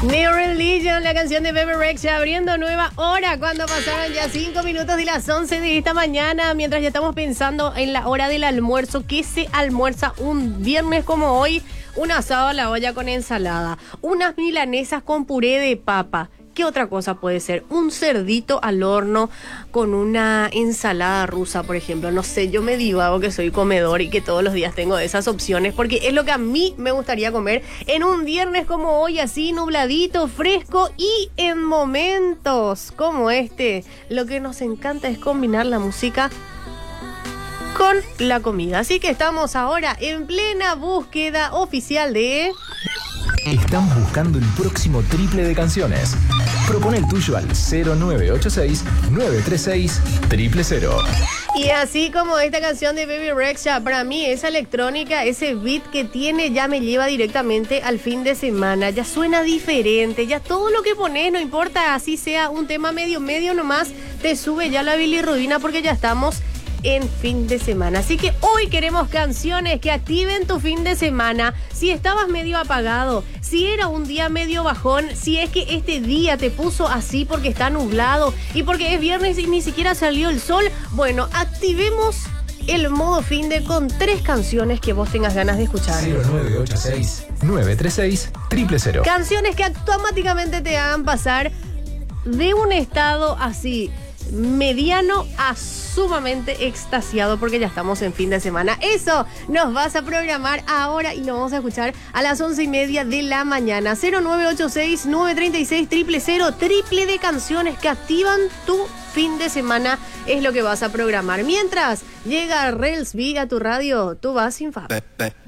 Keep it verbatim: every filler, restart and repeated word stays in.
New Religion, la canción de Bebe Rexha, abriendo nueva hora cuando pasaron ya cinco minutos de las once de esta mañana, mientras ya estamos pensando en la hora del almuerzo. ¿Qué se almuerza un viernes como hoy? Un asado a la olla con ensalada, unas milanesas con puré de papa. ¿Qué otra cosa puede ser? Un cerdito al horno con una ensalada rusa, por ejemplo. No sé, yo me divago que soy comedor y que todos los días tengo esas opciones porque es lo que a mí me gustaría comer en un viernes como hoy, así nubladito, fresco, y en momentos como este. Lo que nos encanta es combinar la música con la comida. Así que estamos ahora en plena búsqueda oficial de... Estamos buscando el próximo triple de canciones. Propone el tuyo al cero nueve ocho seis, nueve tres seis, cero cero cero. Y así como esta canción de Bebe Rexha, para mí esa electrónica, ese beat que tiene ya me lleva directamente al fin de semana. Ya suena diferente, ya todo lo que pones, no importa así sea un tema medio medio nomás, te sube ya la bilirrubina porque ya estamos en fin de semana. Así que hoy queremos canciones que activen tu fin de semana. Si estabas medio apagado, si era un día medio bajón, si es que este día te puso así porque está nublado y porque es viernes y ni siquiera salió el sol, bueno, activemos el modo fin de con tres canciones que vos tengas ganas de escuchar. cero nueve ocho seis, nueve tres seis, cero cero cero. Canciones que automáticamente te hagan pasar de un estado así mediano a sumamente extasiado porque ya estamos en fin de semana. Eso nos vas a programar ahora y lo vamos a escuchar a las once y media de la mañana. Cero nueve ocho seis, nueve tres seis, cero cero cero. Triple de canciones que activan tu fin de semana es lo que vas a programar. Mientras llega Rels B a tu radio, tú vas sin Fab.